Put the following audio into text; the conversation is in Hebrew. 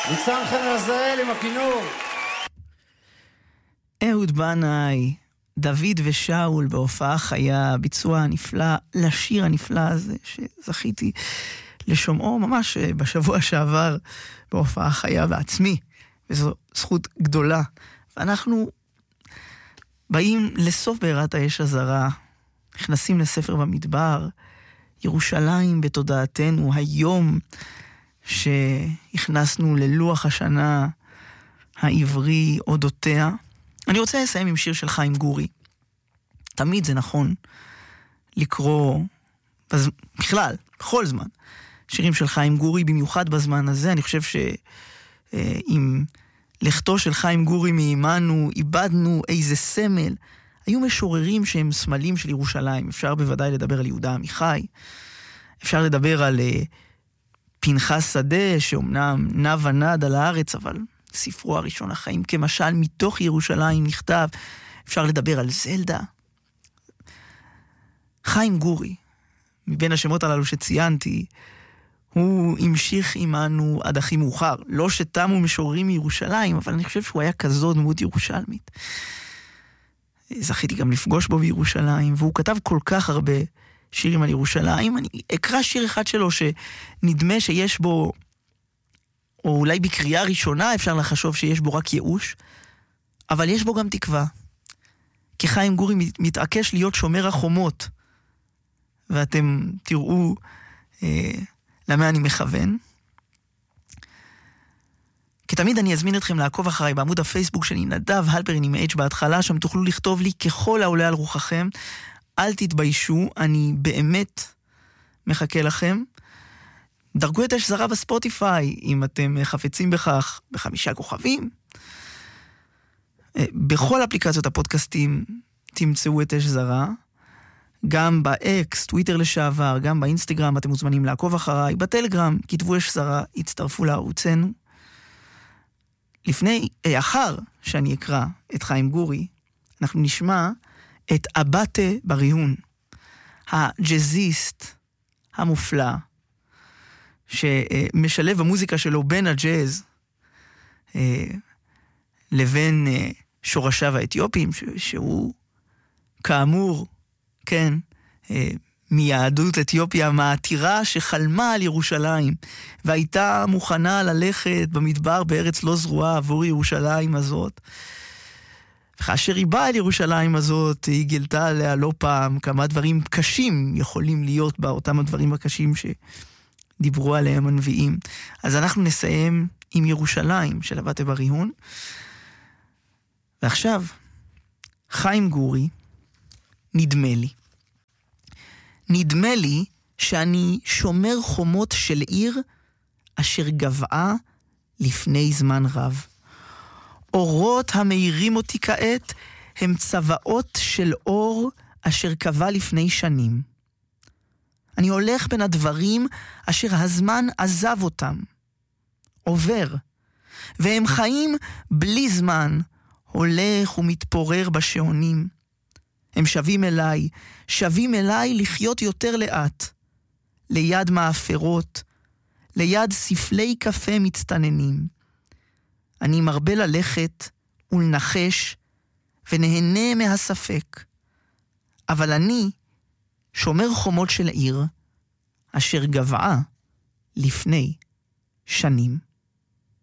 ניצן חן עזאל עם הכינור. אהוד בנאי, דוד ושאול בהופעה חיה, ביצוע הנפלא לשיר הנפלא הזה שזכיתי לשומעו ממש בשבוע שעבר בהופעה חיה בעצמי, וזו זכות גדולה. ואנחנו באים לסוף בעירת האש הזרה, נכנסים לספר במדבר, ירושלים בתודעתנו, היום שהכנסנו ללוח השנה העברי אודותיה. אני רוצה לסיים עם שיר של חיים גורי. תמיד זה נכון לקרוא בכלל, בכל זמן, שירים של חיים גורי, במיוחד בזמן הזה. אני חושב שעם לכתו של חיים גורי מעימנו, איבדנו איזה סמל. היו משוררים שהם סמלים של ירושלים. אפשר בוודאי לדבר על יהודה עמיחי, אפשר לדבר על פנחס שדה, שאומנם נע ונד על הארץ, אבל ספרו הראשון החיים כמשל מתוך ירושלים נכתב. אפשר לדבר על זלדה. חיים גורי, מבין השמות הללו שציינתי, הוא המשיך עמנו עד הכי מאוחר. לא שתמו משוררים מירושלים, אבל אני חושב שהוא היה כזו דמות ירושלמית. זכיתי גם לפגוש בו בירושלים, והוא כתב כל כך הרבה שירים על ירושלים. אני אקרא שיר אחד שלו שנדמה שיש בו, או אולי בקריאה ראשונה אפשר לחשוב שיש בו רק ייאוש, אבל יש בו גם תקווה. כי חיים גורי מתעקש להיות שומר החומות, ואתם תראו למה אני מכוון. כתמיד אני אזמין אתכם לעקוב אחריי בעמוד הפייסבוק שלי, נדב הלפרין עם H בהתחלה, שם תוכלו לכתוב לי ככל העולה על רוחכם. אל תתביישו, אני באמת מחכה לכם. דרגו את אש זרה בספוטיפיי, אם אתם חפצים בכך, ב5 כוכבים. בכל אפליקציות הפודקאסטים תמצאו את אש זרה. גם באקס, טוויטר לשעבר, גם באינסטגרם, אתם מוזמנים לעקוב אחריי. בטלגרם, כתבו אש זרה, הצטרפו לערוצנו. אחר שאני אקרא את חיים גורי, אנחנו נשמע את אבטה בריהון, הג'זיסט המופלא, שמשלב במוזיקה שלו בין הג'אז לבין שורשיו האתיופיים, שהוא כאמור, כן, מיהדות אתיופיה המעתירה שחלמה על ירושלים, והייתה מוכנה ללכת במדבר בארץ לא זרועה עבור ירושלים הזאת. וכאשר היא באה אל ירושלים הזאת, היא גילתה עליה לא פעם כמה דברים קשים יכולים להיות בה, אותם הדברים הקשים שדיברו עליהם הנביאים. אז אנחנו נסיים עם ירושלים של אבטה בריהון. ועכשיו, חיים גורי, נדמה לי. נדמה לי שאני שומר חומות של עיר אשר גבעה לפני זמן רב. אורות המאירים אותי כעת הם צבאות של אור אשר קבע לפני שנים. אני הולך בין הדברים אשר הזמן עזב אותם. עובר. והם חיים בלי זמן, הולך ומתפורר בשעונים. הם שווים אליי לחיות יותר לאט, ליד מאפרות, ליד ספלי קפה מצטננים. אני מרבה ללכת ולנחש ונהנה מהספק, אבל אני שומר חומות של עיר אשר גבעה לפני שנים.